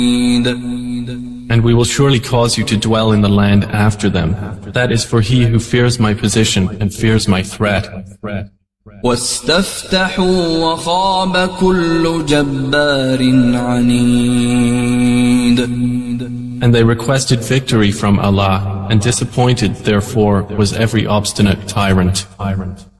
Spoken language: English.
And we will surely cause you to dwell in the land after them. That is for he who fears my position and fears my threat. واستفتحوا وخاب كل جبار عنيد. And they requested victory from Allah, and disappointed therefore was every obstinate tyrant.